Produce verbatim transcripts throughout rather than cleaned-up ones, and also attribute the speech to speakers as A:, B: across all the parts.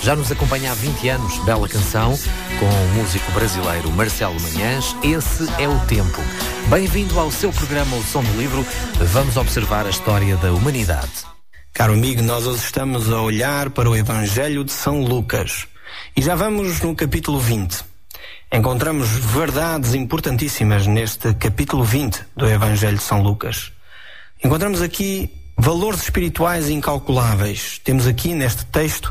A: Já nos acompanha há vinte anos, bela canção, com o músico brasileiro Marcelo Manhãs. Esse é o Tempo. Bem-vindo ao seu programa O Som do Livro. Vamos observar a história da humanidade.
B: Caro amigo, nós hoje estamos a olhar para o Evangelho de São Lucas. E já vamos no capítulo vinte. Encontramos verdades importantíssimas neste capítulo vinte do Evangelho de São Lucas. Encontramos aqui valores espirituais incalculáveis. Temos aqui neste texto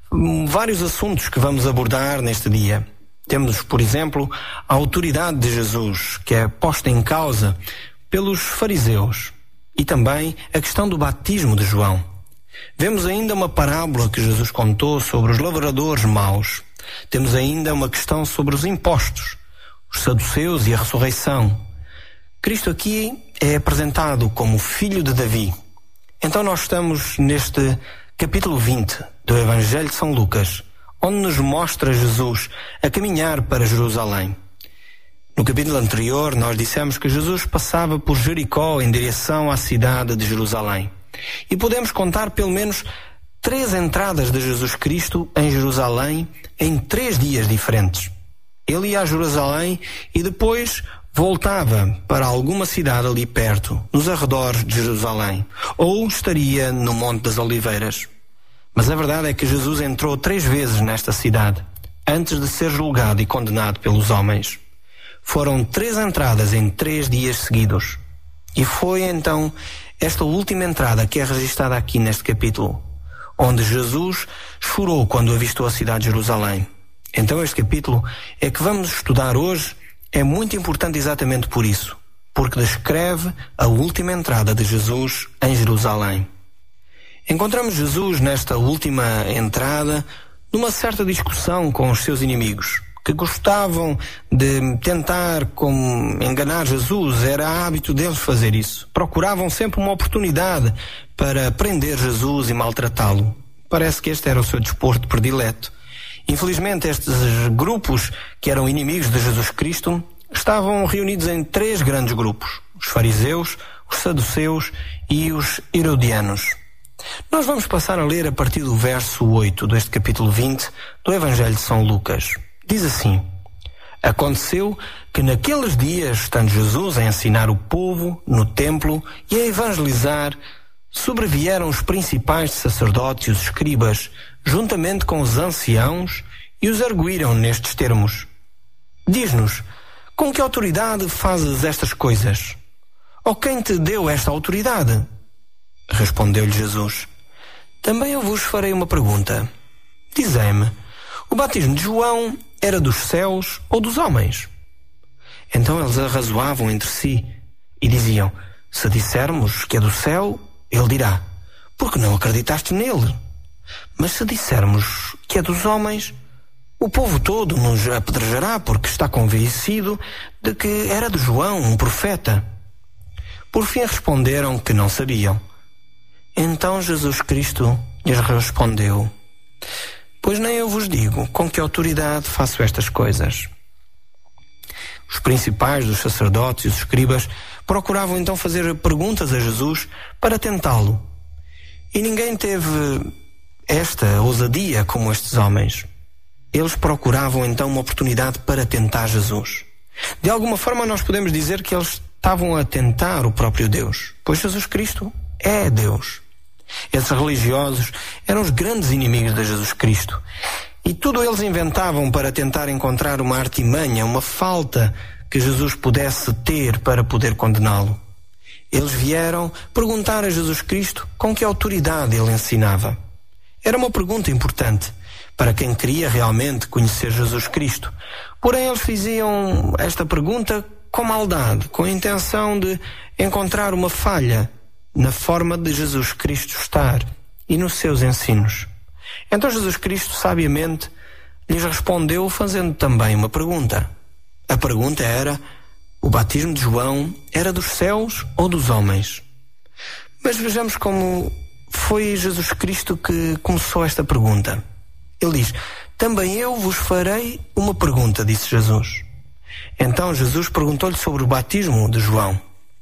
B: vários assuntos que vamos abordar neste dia. Temos, por exemplo, a autoridade de Jesus, que é posta em causa pelos fariseus, e também a questão do batismo de João. Vemos ainda uma parábola que Jesus contou sobre os lavradores maus. Temos ainda uma questão sobre os impostos, os saduceus e a ressurreição. Cristo aqui é apresentado como filho de Davi. Então nós estamos neste capítulo vinte do Evangelho de São Lucas, onde nos mostra Jesus a caminhar para Jerusalém. No capítulo anterior nós dissemos que Jesus passava por Jericó em direção à cidade de Jerusalém. E podemos contar pelo menos três entradas de Jesus Cristo em Jerusalém em três dias diferentes. Ele ia a Jerusalém e depois voltava para alguma cidade ali perto, nos arredores de Jerusalém, ou estaria no Monte das Oliveiras. Mas a verdade é que Jesus entrou três vezes nesta cidade, antes de ser julgado e condenado pelos homens. Foram três entradas em três dias seguidos. E foi então esta última entrada que é registrada aqui neste capítulo, onde Jesus chorou quando avistou a cidade de Jerusalém. Então este capítulo é que vamos estudar hoje é muito importante exatamente por isso, porque descreve a última entrada de Jesus em Jerusalém. Encontramos Jesus nesta última entrada numa certa discussão com os seus inimigos, que gostavam de tentar como enganar Jesus. Era hábito deles fazer isso. Procuravam sempre uma oportunidade para prender Jesus e maltratá-lo. Parece que este era o seu desporto predileto. Infelizmente, estes grupos que eram inimigos de Jesus Cristo estavam reunidos em três grandes grupos: os fariseus, os saduceus e os herodianos. Nós vamos passar a ler a partir do verso oito deste capítulo vinte do Evangelho de São Lucas. Diz assim: Aconteceu que naqueles dias, estando Jesus a ensinar o povo no templo e a evangelizar, sobrevieram os principais sacerdotes e os escribas, juntamente com os anciãos, e os arguíram nestes termos: Diz-nos, com que autoridade fazes estas coisas? Ou quem te deu esta autoridade? Respondeu-lhe Jesus: Também eu vos farei uma pergunta. Dizei-me, o batismo de João era dos céus ou dos homens? Então eles arrazoavam entre si e diziam: Se dissermos que é do céu, ele dirá: Por que não acreditaste nele? Mas se dissermos que é dos homens, o povo todo nos apedrejará, porque está convencido de que era de João, um profeta. Por fim responderam que não sabiam. Então Jesus Cristo lhes respondeu: Pois nem eu vos digo com que autoridade faço estas coisas. Os principais dos sacerdotes e os escribas procuravam então fazer perguntas a Jesus para tentá-lo. E ninguém teve esta ousadia como estes homens. Eles procuravam então uma oportunidade para tentar Jesus. De alguma forma nós podemos dizer que eles estavam a tentar o próprio Deus, pois Jesus Cristo é Deus. Esses religiosos eram os grandes inimigos de Jesus Cristo. E tudo eles inventavam para tentar encontrar uma artimanha, uma falta que Jesus pudesse ter para poder condená-lo. Eles vieram perguntar a Jesus Cristo com que autoridade ele ensinava. Era uma pergunta importante para quem queria realmente conhecer Jesus Cristo. Porém, eles faziam esta pergunta com maldade, com a intenção de encontrar uma falha na forma de Jesus Cristo estar e nos seus ensinos. Então Jesus Cristo sabiamente lhes respondeu fazendo também uma pergunta. A pergunta era: o batismo de João era dos céus ou dos homens? Mas vejamos como foi Jesus Cristo que começou esta pergunta. Ele diz: também eu vos farei uma pergunta, disse Jesus. Então Jesus perguntou-lhe sobre o batismo de João.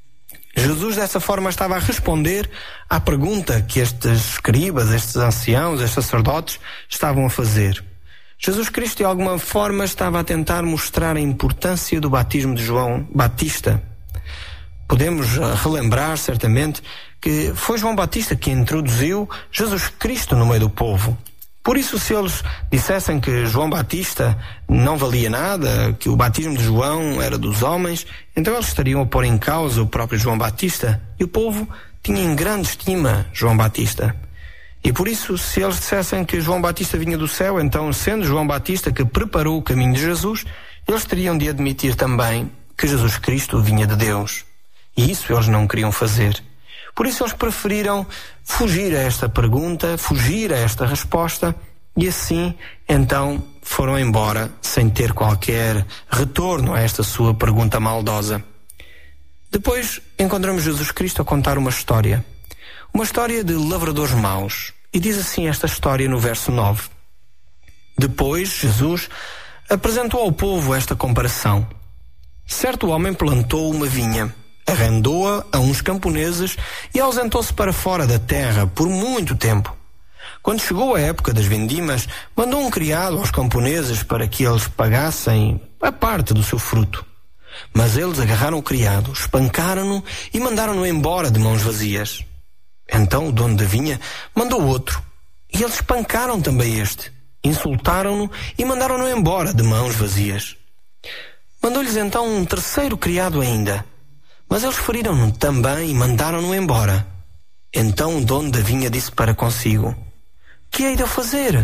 B: Jesus dessa forma estava a responder à pergunta que estes escribas, estes anciãos, estes sacerdotes estavam a fazer. Jesus Cristo de alguma forma estava a tentar mostrar a importância do batismo de João Batista. Podemos relembrar certamente que foi João Batista que introduziu Jesus Cristo no meio do povo. Por isso, se eles dissessem que João Batista não valia nada, que o batismo de João era dos homens, então eles estariam a pôr em causa o próprio João Batista, e o povo tinha em grande estima João Batista. E por isso, se eles dissessem que João Batista vinha do céu, então, sendo João Batista que preparou o caminho de Jesus, eles teriam de admitir também que Jesus Cristo vinha de Deus. E isso eles não queriam fazer. Por isso eles preferiram fugir a esta pergunta, fugir a esta resposta, e assim, então, foram embora sem ter qualquer retorno a esta sua pergunta maldosa. Depois encontramos Jesus Cristo a contar uma história. Uma história de lavradores maus. E diz assim esta história no verso nove. Depois, Jesus apresentou ao povo esta comparação. Certo homem plantou uma vinha, arrendou-a a uns camponeses e ausentou-se para fora da terra por muito tempo. Quando chegou a época das vindimas, mandou um criado aos camponeses para que eles pagassem a parte do seu fruto. Mas eles agarraram o criado, espancaram-no e mandaram-no embora de mãos vazias. Então o dono da vinha mandou outro, e eles espancaram também este, insultaram-no e mandaram-no embora de mãos vazias. Mandou-lhes então um terceiro criado ainda, mas eles feriram-no também e mandaram-no embora. Então o dono da vinha disse para consigo: que hei de eu fazer?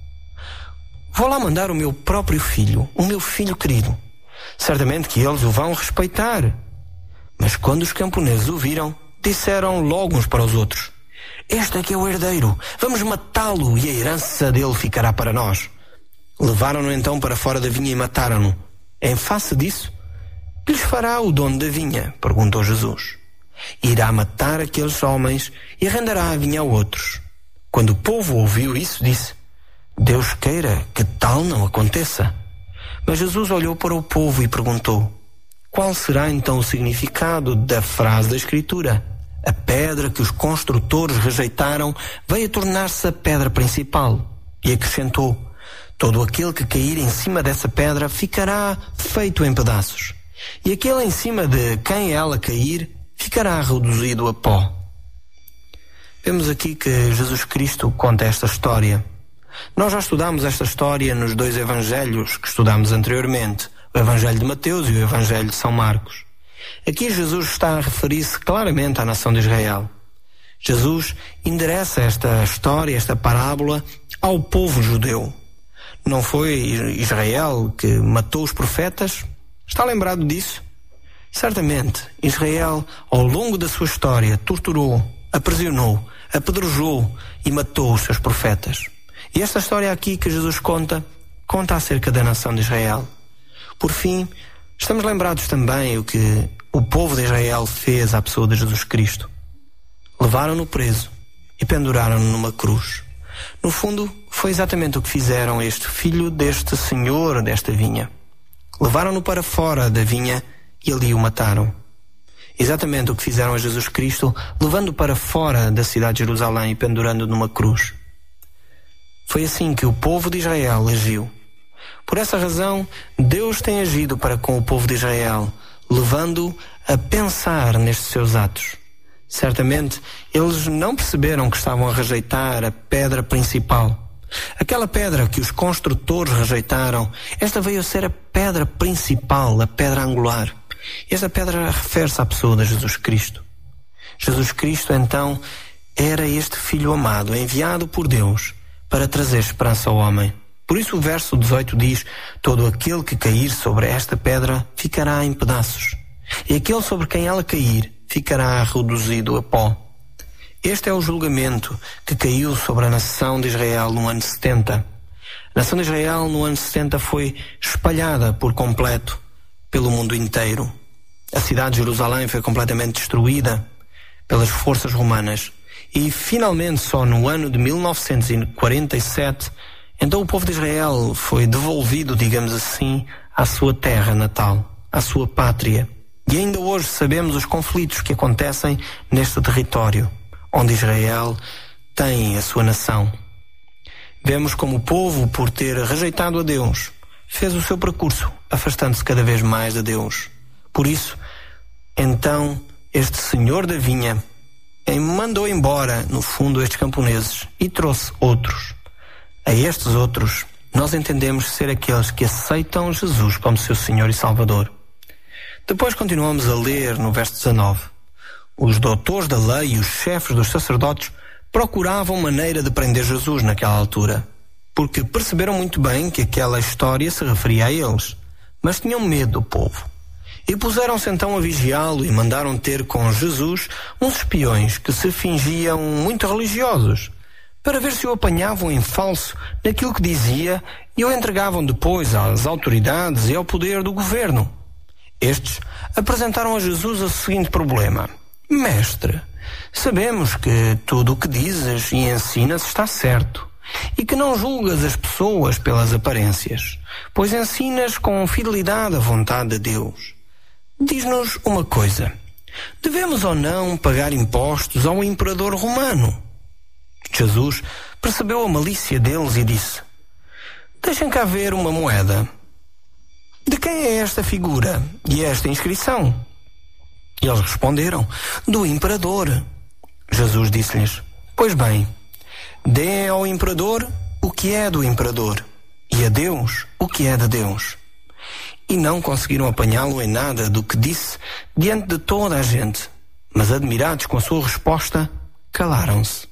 B: Vou lá mandar o meu próprio filho, o meu filho querido. Certamente que eles o vão respeitar. Mas quando os camponeses o viram, disseram logo uns para os outros: este é que é o herdeiro, vamos matá-lo e a herança dele ficará para nós. Levaram-no então para fora da vinha e mataram-no. Em face disso, que lhes fará o dono da vinha? Perguntou Jesus. Irá matar aqueles homens e arrendará a vinha a outros. Quando o povo ouviu isso, disse: Deus queira que tal não aconteça. Mas Jesus olhou para o povo e perguntou: qual será então o significado da frase da Escritura? A pedra que os construtores rejeitaram veio a tornar-se a pedra principal. E acrescentou: todo aquele que cair em cima dessa pedra ficará feito em pedaços. E aquele em cima de quem ela cair ficará reduzido a pó. Vemos aqui que Jesus Cristo conta esta história. Nós já estudámos esta história nos dois evangelhos que estudámos anteriormente, o Evangelho de Mateus e o Evangelho de São Marcos. Aqui Jesus está a referir-se claramente à nação de Israel. Jesus endereça esta história, esta parábola, ao povo judeu. Não foi Israel que matou os profetas? Está lembrado disso? Certamente, Israel, ao longo da sua história, torturou, aprisionou, apedrejou e matou os seus profetas. E esta história aqui que Jesus conta, conta acerca da nação de Israel. Por fim, estamos lembrados também o que o povo de Israel fez à pessoa de Jesus Cristo. Levaram-no preso e penduraram-no numa cruz. No fundo, foi exatamente o que fizeram a este filho deste senhor desta vinha. Levaram-no para fora da vinha e ali o mataram. Exatamente o que fizeram a Jesus Cristo, levando-o para fora da cidade de Jerusalém e pendurando-o numa cruz. Foi assim que o povo de Israel agiu. Por essa razão, Deus tem agido para com o povo de Israel, levando-o a pensar nestes seus atos. Certamente, eles não perceberam que estavam a rejeitar a pedra principal. Aquela pedra que os construtores rejeitaram, esta veio a ser a pedra principal, a pedra angular. Esta pedra refere-se à pessoa de Jesus Cristo. Jesus Cristo, então, era este Filho amado, enviado por Deus para trazer esperança ao homem. Por isso o verso dezoito diz: todo aquele que cair sobre esta pedra ficará em pedaços, e aquele sobre quem ela cair ficará reduzido a pó. Este é o julgamento que caiu sobre a nação de Israel no ano setenta. A nação de Israel no ano setenta foi espalhada por completo pelo mundo inteiro. A cidade de Jerusalém foi completamente destruída pelas forças romanas. E finalmente só no ano de mil novecentos e quarenta e sete, então o povo de Israel foi devolvido, digamos assim, à sua terra natal, à sua pátria. E ainda hoje sabemos os conflitos que acontecem neste território, onde Israel tem a sua nação. Vemos como o povo, por ter rejeitado a Deus, fez o seu percurso, afastando-se cada vez mais de Deus. Por isso, então, este senhor da vinha mandou embora, no fundo, estes camponeses e trouxe outros. A estes outros, nós entendemos ser aqueles que aceitam Jesus como seu Senhor e Salvador. Depois continuamos a ler no verso dezanove. Os doutores da lei e os chefes dos sacerdotes procuravam maneira de prender Jesus naquela altura, porque perceberam muito bem que aquela história se referia a eles, mas tinham medo do povo. E puseram-se então a vigiá-lo e mandaram ter com Jesus uns espiões que se fingiam muito religiosos, para ver se o apanhavam em falso naquilo que dizia e o entregavam depois às autoridades e ao poder do governo. Estes apresentaram a Jesus o seguinte problema: Mestre, sabemos que tudo o que dizes e ensinas está certo, e que não julgas as pessoas pelas aparências, pois ensinas com fidelidade a vontade de Deus. Diz-nos uma coisa: devemos ou não pagar impostos ao imperador romano? Jesus percebeu a malícia deles e disse: Deixem cá ver uma moeda. De quem é esta figura e esta inscrição? E eles responderam: do imperador. Jesus disse-lhes: Pois bem, deem ao imperador o que é do imperador, e a Deus o que é de Deus. E não conseguiram apanhá-lo em nada do que disse diante de toda a gente, mas admirados com a sua resposta, calaram-se.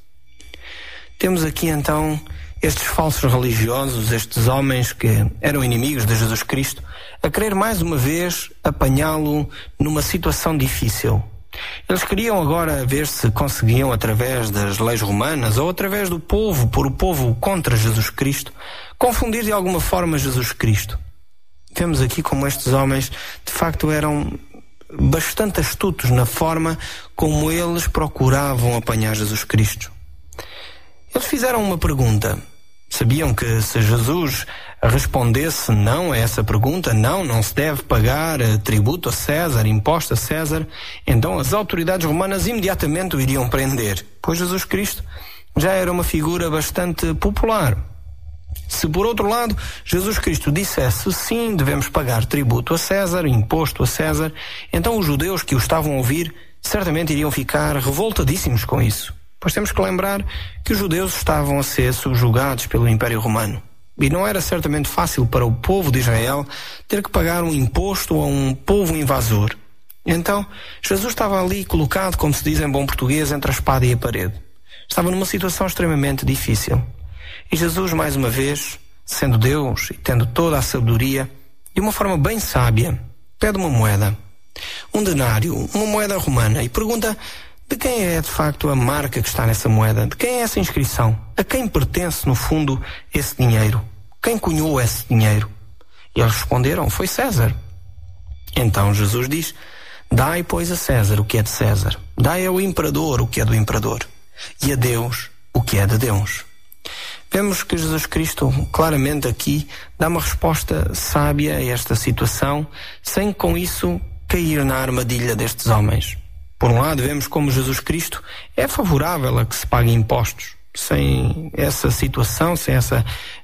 B: Temos aqui então estes falsos religiosos, estes homens que eram inimigos de Jesus Cristo, a querer mais uma vez apanhá-lo numa situação difícil. Eles queriam agora ver se conseguiam, através das leis romanas ou através do povo, por o povo contra Jesus Cristo, confundir de alguma forma Jesus Cristo. Vemos aqui como estes homens de facto eram bastante astutos na forma como eles procuravam apanhar Jesus Cristo. Eles fizeram uma pergunta. Sabiam que se Jesus respondesse não a essa pergunta, não, não se deve pagar tributo a César, imposto a César, então as autoridades romanas imediatamente o iriam prender, pois Jesus Cristo já era uma figura bastante popular. Se por outro lado Jesus Cristo dissesse sim, devemos pagar tributo a César, imposto a César, então os judeus que o estavam a ouvir certamente iriam ficar revoltadíssimos com isso. Pois temos que lembrar que os judeus estavam a ser subjugados pelo Império Romano. E não era certamente fácil para o povo de Israel ter que pagar um imposto a um povo invasor. Então, Jesus estava ali colocado, como se diz em bom português, entre a espada e a parede. Estava numa situação extremamente difícil. E Jesus, mais uma vez, sendo Deus e tendo toda a sabedoria, de uma forma bem sábia, pede uma moeda, um denário, uma moeda romana, e pergunta: de quem é de facto a marca que está nessa moeda? De quem é essa inscrição? A quem pertence, no fundo, esse dinheiro? Quem cunhou esse dinheiro? E eles responderam: foi César. Então Jesus diz: dai, pois, a César o que é de César. Dai ao imperador o que é do imperador. E a Deus o que é de Deus. Vemos que Jesus Cristo claramente aqui dá uma resposta sábia a esta situação, sem com isso cair na armadilha destes homens. Por um lado, vemos como Jesus Cristo é favorável a que se paguem impostos. Sem essa situação, sem essa,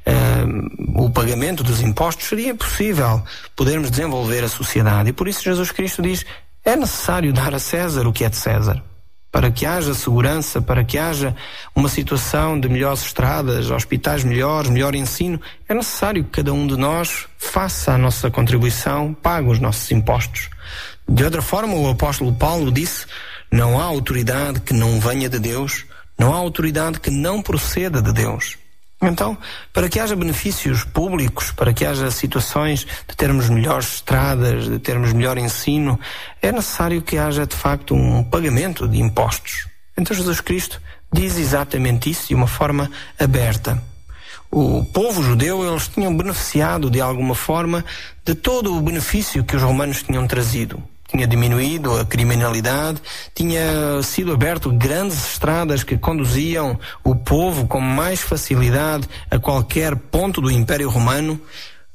B: uh, o pagamento dos impostos, seria impossível podermos desenvolver a sociedade. E por isso Jesus Cristo diz: é necessário dar a César o que é de César. Para que haja segurança, para que haja uma situação de melhores estradas, hospitais melhores, melhor ensino, é necessário que cada um de nós faça a nossa contribuição, pague os nossos impostos. De outra forma, o apóstolo Paulo disse: não há autoridade que não venha de Deus, não há autoridade que não proceda de Deus. Então, para que haja benefícios públicos, para que haja situações de termos melhores estradas, de termos melhor ensino, é necessário que haja de facto um pagamento de impostos. Então Jesus Cristo diz exatamente isso de uma forma aberta. O povo judeu, eles tinham beneficiado de alguma forma de todo o benefício que os romanos tinham trazido. Tinha diminuído a criminalidade, tinha sido aberto grandes estradas que conduziam o povo com mais facilidade a qualquer ponto do Império Romano.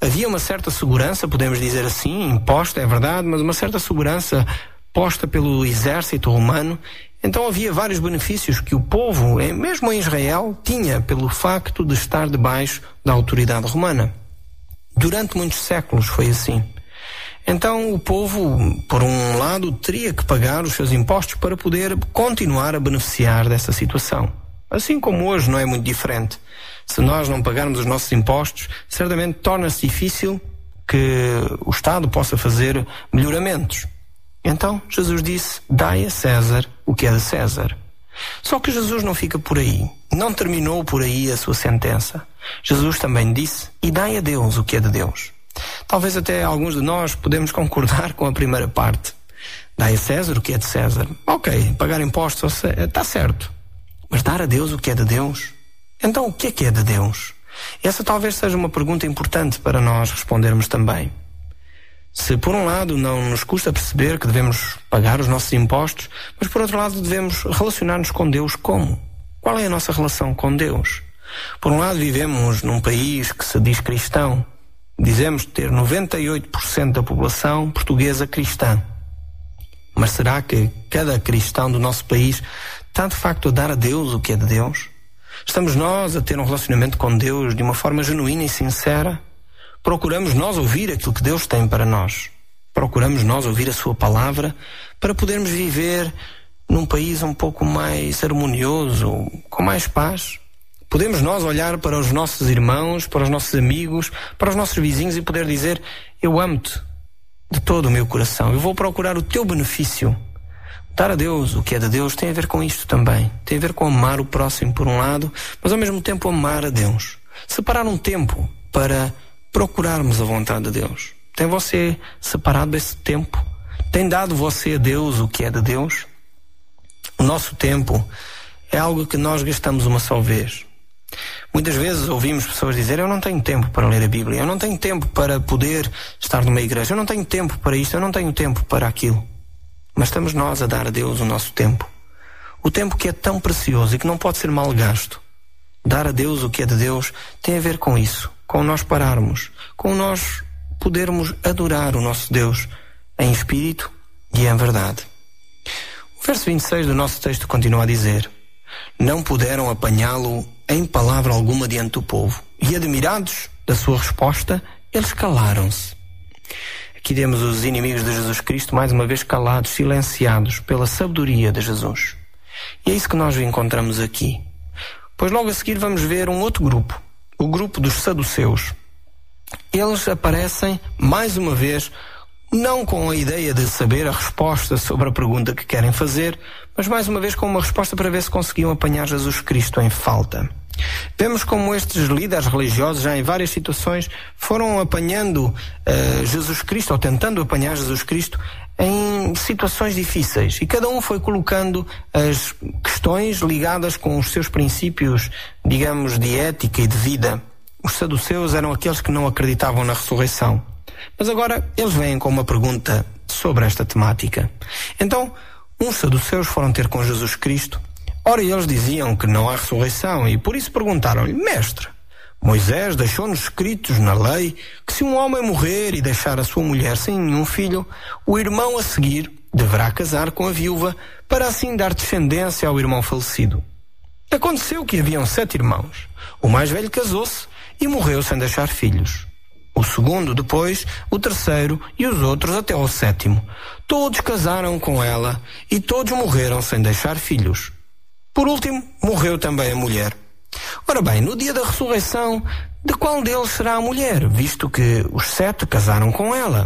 B: Havia uma certa segurança, podemos dizer assim, imposta, é verdade, mas uma certa segurança posta pelo exército romano. Então havia vários benefícios que o povo, mesmo em Israel, tinha pelo facto de estar debaixo da autoridade romana. Durante muitos séculos foi assim. Então o povo, por um lado, teria que pagar os seus impostos para poder continuar a beneficiar dessa situação. Assim como hoje não é muito diferente. Se nós não pagarmos os nossos impostos, certamente torna-se difícil que o Estado possa fazer melhoramentos. Então Jesus disse: dai a César o que é de César. Só que Jesus não fica por aí. Não terminou por aí a sua sentença. Jesus também disse: e dai a Deus o que é de Deus. Talvez até alguns de nós podemos concordar com a primeira parte. Dai a César o que é de César. Ok, pagar impostos está certo. Mas dar a Deus o que é de Deus? Então o que é que é de Deus? Essa talvez seja uma pergunta importante para nós respondermos também. Se por um lado não nos custa perceber que devemos pagar os nossos impostos, mas por outro lado devemos relacionar-nos com Deus como? Qual é a nossa relação com Deus? Por um lado vivemos num país que se diz cristão. Dizemos ter noventa e oito por cento da população portuguesa cristã. Mas será que cada cristão do nosso país está de facto a dar a Deus o que é de Deus? Estamos nós a ter um relacionamento com Deus de uma forma genuína e sincera? Procuramos nós ouvir aquilo que Deus tem para nós? Procuramos nós ouvir a sua palavra para podermos viver num país um pouco mais harmonioso, com mais paz? Podemos nós olhar para os nossos irmãos, para os nossos amigos, para os nossos vizinhos e poder dizer: eu amo-te de todo o meu coração, eu vou procurar o teu benefício. Dar a Deus o que é de Deus tem a ver com isto também. Tem a ver com amar o próximo por um lado, mas ao mesmo tempo amar a Deus. Separar um tempo para procurarmos a vontade de Deus. Tem você separado esse tempo? Tem dado você a Deus o que é de Deus? O nosso tempo é algo que nós gastamos uma só vez. Muitas vezes ouvimos pessoas dizer: eu não tenho tempo para ler a Bíblia, eu não tenho tempo para poder estar numa igreja, eu não tenho tempo para isto, eu não tenho tempo para aquilo. Mas estamos nós a dar a Deus o nosso tempo. O tempo que é tão precioso e que não pode ser mal gasto. Dar a Deus o que é de Deus tem a ver com isso, com nós pararmos, com nós podermos adorar o nosso Deus em espírito e em verdade. O verso vinte e seis do nosso texto continua a dizer: não puderam apanhá-lo em palavra alguma diante do povo, e admirados da sua resposta, eles calaram-se. Aqui temos os inimigos de Jesus Cristo mais uma vez calados, silenciados pela sabedoria de Jesus. E é isso que nós encontramos aqui. Pois logo a seguir vamos ver um outro grupo, o grupo dos saduceus. Eles aparecem mais uma vez não com a ideia de saber a resposta sobre a pergunta que querem fazer, mas mais uma vez com uma resposta para ver se conseguiam apanhar Jesus Cristo em falta. Vemos como estes líderes religiosos já em várias situações foram apanhando uh, Jesus Cristo, ou tentando apanhar Jesus Cristo em situações difíceis, e cada um foi colocando as questões ligadas com os seus princípios, digamos, de ética e de vida. Os saduceus eram aqueles que não acreditavam na ressurreição, mas agora eles vêm com uma pergunta sobre esta temática. Então uns saduceus foram ter com Jesus Cristo. Ora, eles diziam que não há ressurreição e por isso perguntaram-lhe: mestre, Moisés deixou-nos escritos na lei que se um homem morrer e deixar a sua mulher sem nenhum filho, o irmão a seguir deverá casar com a viúva para assim dar descendência ao irmão falecido. Aconteceu que haviam sete irmãos. O mais velho casou-se e morreu sem deixar filhos. O segundo depois, o terceiro e os outros até ao sétimo. Todos casaram com ela e todos morreram sem deixar filhos. Por último, morreu também a mulher. Ora bem, no dia da ressurreição, de qual deles será a mulher, visto que os sete casaram com ela?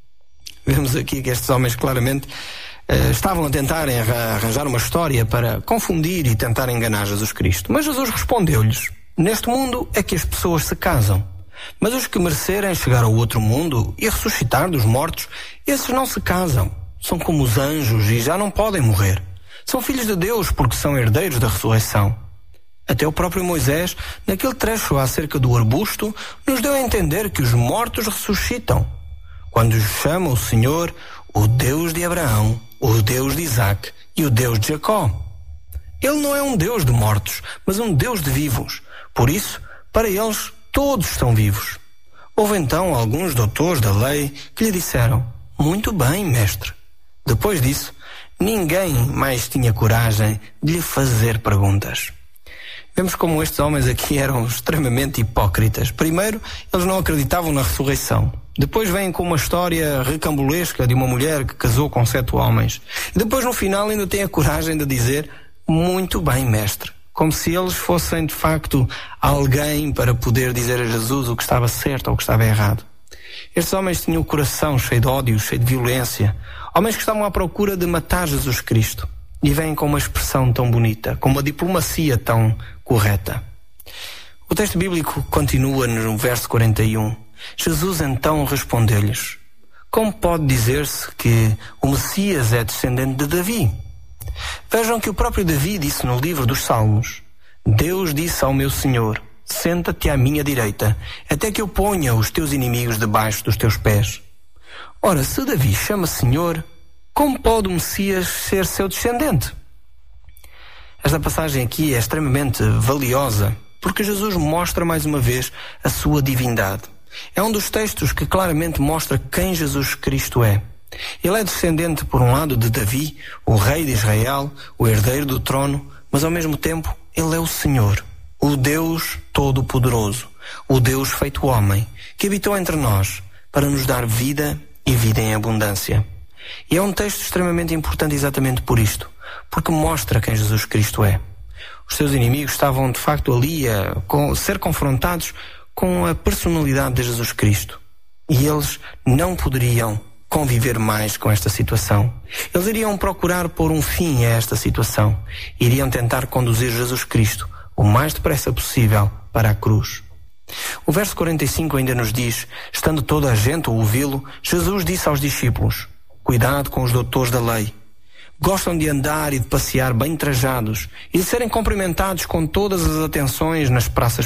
B: Vemos aqui que estes homens claramente uh, estavam a tentar arranjar uma história para confundir e tentar enganar Jesus Cristo. Mas Jesus respondeu-lhes: neste mundo é que as pessoas se casam, mas os que merecerem chegar ao outro mundo e ressuscitar dos mortos, esses não se casam. São como os anjos e já não podem morrer. São filhos de Deus porque são herdeiros da ressurreição. Até o próprio Moisés, naquele trecho acerca do arbusto, nos deu a entender que os mortos ressuscitam, quando os chama o Senhor o Deus de Abraão, o Deus de Isaac e o Deus de Jacó. Ele não é um Deus de mortos, mas um Deus de vivos. Por isso, para eles, todos estão vivos. Houve então alguns doutores da lei que lhe disseram: muito bem, mestre. Depois disso, ninguém mais tinha coragem de lhe fazer perguntas. Vemos como estes homens aqui eram extremamente hipócritas. Primeiro, eles não acreditavam na ressurreição. Depois vêm com uma história recambulesca de uma mulher que casou com sete homens. E depois, no final, ainda têm a coragem de dizer: muito bem, mestre. Como se eles fossem, de facto, alguém para poder dizer a Jesus o que estava certo ou o que estava errado. Estes homens tinham o coração cheio de ódio, cheio de violência. Homens que estavam à procura de matar Jesus Cristo. E vêm com uma expressão tão bonita, com uma diplomacia tão correta. O texto bíblico continua no verso quarenta e um. Jesus então respondeu-lhes: como pode dizer-se que o Messias é descendente de Davi? Vejam que o próprio Davi disse no livro dos Salmos: Deus disse ao meu Senhor: senta-te à minha direita, até que eu ponha os teus inimigos debaixo dos teus pés. Ora, se Davi chama Senhor, como pode o Messias ser seu descendente? Esta passagem aqui é extremamente valiosa, porque Jesus mostra mais uma vez a sua divindade. É um dos textos que claramente mostra quem Jesus Cristo é. Ele é descendente, por um lado, de Davi, o rei de Israel, o herdeiro do trono, mas ao mesmo tempo ele é o Senhor, o Deus Todo-Poderoso, o Deus feito homem, que habitou entre nós para nos dar vida e vida em abundância. E é um texto extremamente importante exatamente por isto, porque mostra quem Jesus Cristo é. Os seus inimigos estavam de facto ali a ser confrontados com a personalidade de Jesus Cristo. E eles não poderiam conviver mais com esta situação. Eles iriam procurar pôr um fim a esta situação. Iriam tentar conduzir Jesus Cristo o mais depressa possível para a cruz. O verso quarenta e cinco ainda nos diz: estando toda a gente a ouvi-lo, Jesus disse aos discípulos: cuidado com os doutores da lei. Gostam de andar e de passear bem trajados e de serem cumprimentados com todas as atenções nas praças